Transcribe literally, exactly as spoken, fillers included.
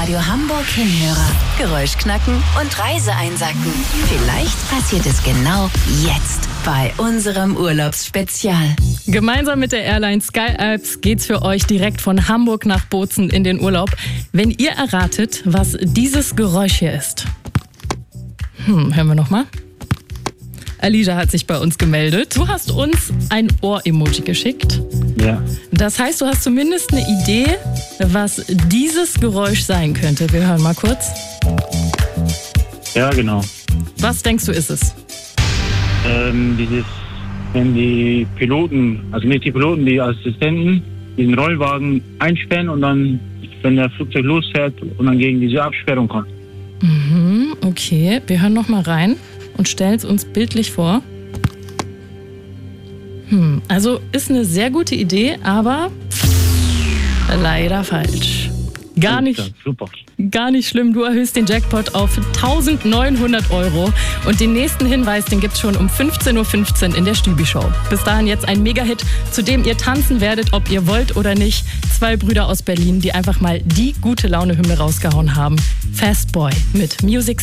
Radio Hamburg Hinhörer. Geräusch knacken und Reise einsacken. Vielleicht passiert es genau jetzt bei unserem Urlaubsspezial. Gemeinsam mit der Airline Sky Alps geht's für euch direkt von Hamburg nach Bozen in den Urlaub. Wenn ihr erratet, was dieses Geräusch hier ist. Hm, hören wir nochmal. Alicia hat sich bei uns gemeldet. Du hast uns ein Ohr-Emoji geschickt. Ja. Das heißt, du hast zumindest eine Idee, was dieses Geräusch sein könnte. Wir hören mal kurz. Ja, genau. Was denkst du, ist es? Ähm, dieses, wenn die Piloten, also nicht die Piloten, die Assistenten, diesen Rollwagen einsperren und dann, wenn der Flugzeug losfährt und dann gegen diese Absperrung kommt. Mhm, okay, wir hören noch mal rein und stellen es uns bildlich vor. Hm, also ist eine sehr gute Idee, aber leider falsch. Gar nicht, Super. gar nicht schlimm. Du erhöhst den Jackpot auf eintausendneunhundert Euro. Und den nächsten Hinweis, den gibt's schon um fünfzehn Uhr fünfzehn in der Stübi-Show. Bis dahin jetzt ein Mega-Hit, zu dem ihr tanzen werdet, ob ihr wollt oder nicht. Zwei Brüder aus Berlin, die einfach mal die gute Laune-Hymne rausgehauen haben. Fast Boy mit Music